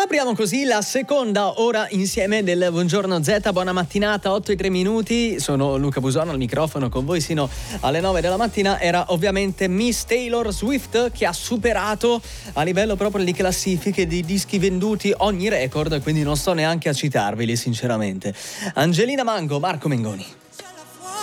apriamo così la seconda ora insieme del Buongiorno Z. Buona mattinata, 8:03. Sono Luca Busone al microfono con voi sino alle 9 della mattina. Era ovviamente Miss Taylor Swift che ha superato a livello proprio di classifiche di dischi venduti ogni record, quindi non sto neanche a citarveli sinceramente. Angelina Mango, Marco Mengoni.